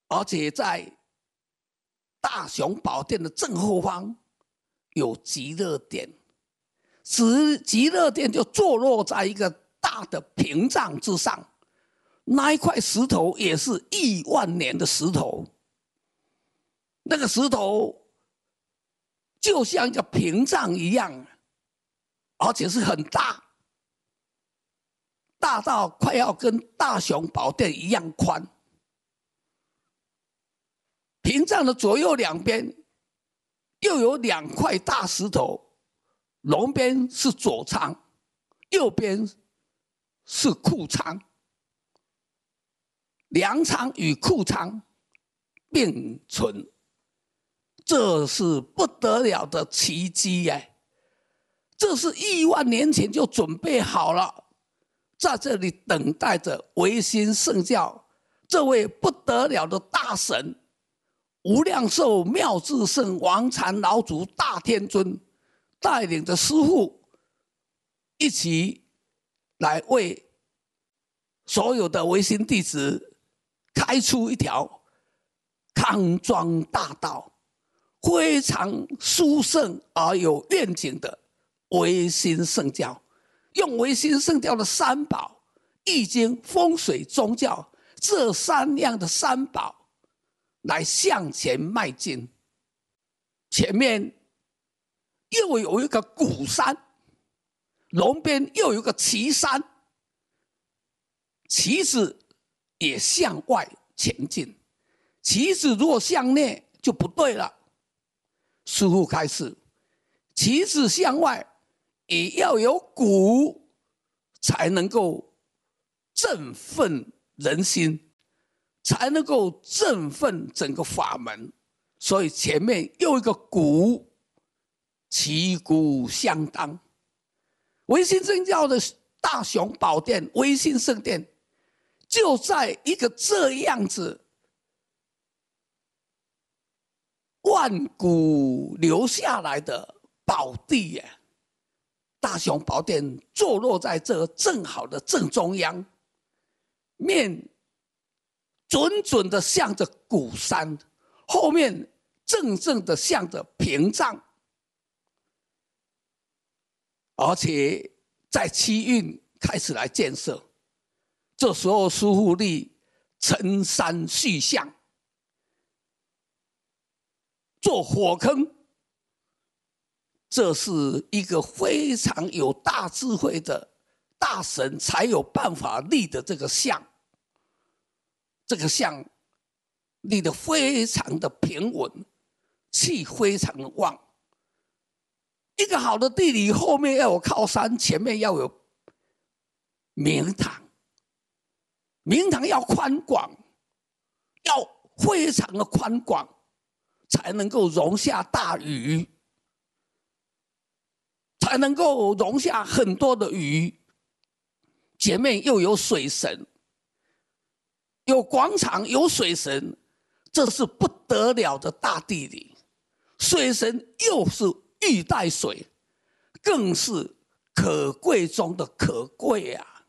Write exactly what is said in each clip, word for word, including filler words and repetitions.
而且在大雄宝殿的正后方有极乐殿，此极乐殿就坐落在一个大的屏障之上，那一块石头也是亿万年的石头，那个石头就像一个屏障一样，而且是很大，大到快要跟大雄宝殿一样宽。屏障的左右两边又有两块大石头，龙边是左仓，右边是库仓，粮仓与库仓并存，这是不得了的奇迹耶！这是亿万年前就准备好了，在这里等待着维新圣教这位不得了的大神无量寿妙智圣王禅老祖大天尊带领着师父一起来为所有的维新弟子开出一条康庄大道，非常殊胜而有愿景的维新圣教，用维新圣教的三宝、易经、风水、宗教这三样的三宝来向前迈进。前面又有一个鼓山，龙边又有一个旗山，旗子也向外前进，旗子如果向内就不对了。师父开始，旗子向外也要有鼓，才能够振奋人心，才能够振奋整个法门。所以前面又一个鼓，旗鼓相当。维新圣教的大雄宝殿维新圣殿就在一个这样子万古留下来的宝地耶。大雄宝殿坐落在这正好的正中央，面准准的向着鼓山，后面正正的向着屏障，而且在七运开始来建设。这时候师父立沉山续像，做火坑，这是一个非常有大智慧的大神才有办法立的这个像。这个像立得非常的平稳，气非常的旺。一个好的地理，后面要有靠山，前面要有明堂，明堂要宽广，要非常的宽广，才能够容下大雨，才能够容下很多的雨。前面又有水神，有广场，有水神，这是不得了的大地理。水神又是玉带水，更是可贵中的可贵啊！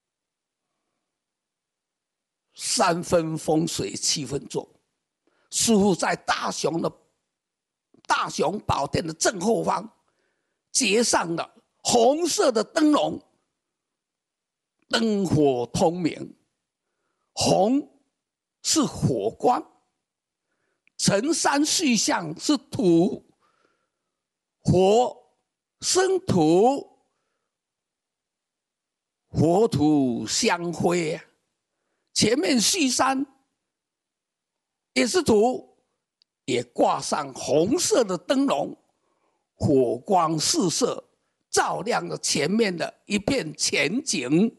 三分风水七分做，师父在大雄的大雄宝殿的正后方结上了红色的灯笼，灯火通明。红是火光，沉山续像是土，火生土，火土相辉。前面续山也是土，也挂上红色的灯笼，火光四射，照亮了前面的一片前景。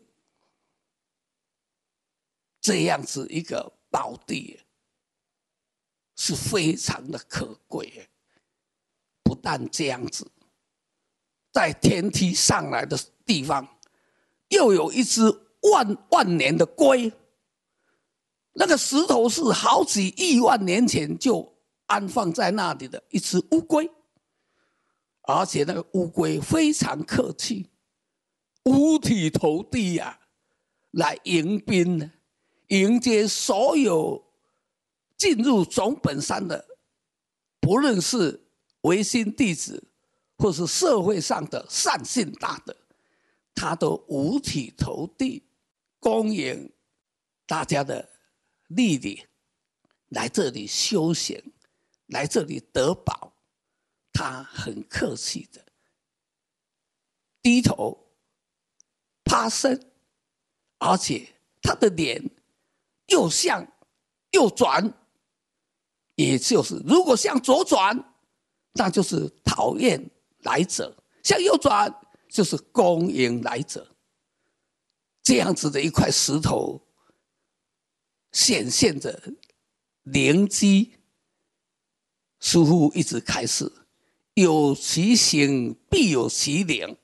这样子一个宝地是非常的可贵。不但这样子，在天梯上来的地方又有一只万万年的龟，那个石头是好几亿万年前就安放在那里的一只乌龟，而且那个乌龟非常客气，五体投地啊，来迎宾，迎接所有进入总本山的，不论是维新弟子，或是社会上的善信大德，他都五体投地，恭迎大家的莅临，来这里修行，来这里得宝。他很客气的低头趴身，而且他的脸又向右转，也就是如果向左转，那就是讨厌来者；向右转，就是恭迎来者。这样子的一块石头，显现着灵机。师父一直开示：有其形，必有其灵。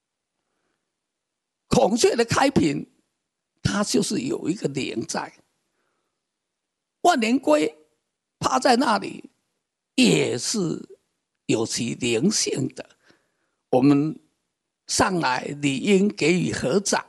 孔雀的开屏，它就是有一个灵在。万年龟趴在那里，也是有其灵性的。我们上来理应给予合掌，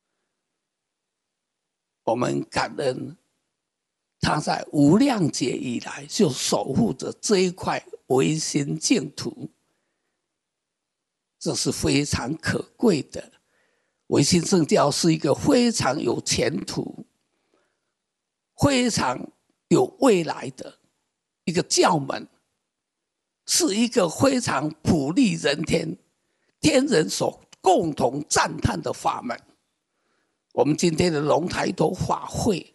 我们感恩他在无量劫以来就守护着这一块唯心净土，这是非常可贵的。唯心圣教是一个非常有前途、非常有未来的一个教门，是一个非常普利人天、天人所共同赞叹的法门。我们今天的龙抬头法会，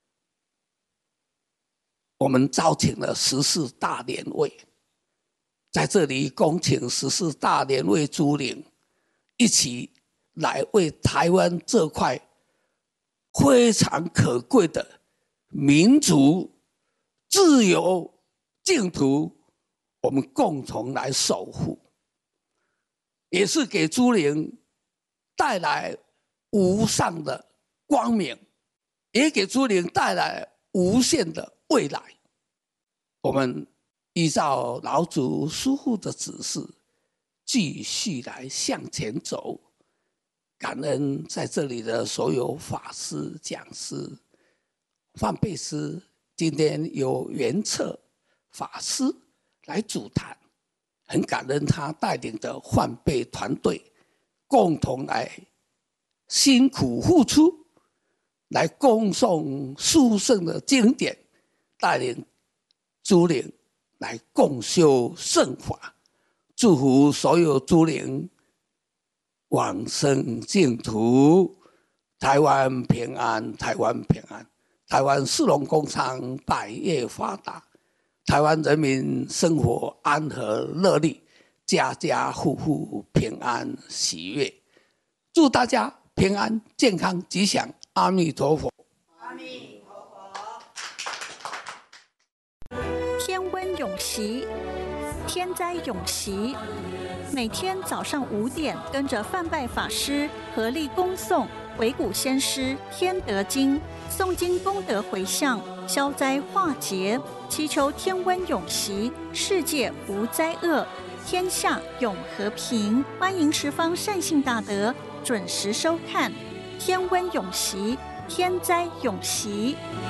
我们招请了十四大莲位，在这里恭请十四大莲位诸灵一起来为台湾这块非常可贵的民主、自由、净土，我们共同来守护，也是给诸灵带来无上的光明，也给诸灵带来无限的未来。我们依照老祖师父的指示，继续来向前走。感恩在这里的所有法师、讲师、范贝师，今天由圆策法师来主谈，很感恩他带领的范贝团队，共同来辛苦付出，来恭诵殊胜的经典，带领诸灵来共修圣法，祝福所有诸灵往生净土，台湾平安，台湾平安，台湾四龙工厂百业发达，台湾人民生活安和乐利，家家户户平安喜悦。祝大家平安健康吉祥，阿弥陀佛。 阿弥陀佛。天温永习，天灾永习。每天早上五点，跟着范拜法师合力恭诵维古先师天德经，诵经功德回向，消灾化劫，祈求天温永习，世界无灾厄，天下永和平。欢迎十方善信大德准时收看天温永习，天灾永习。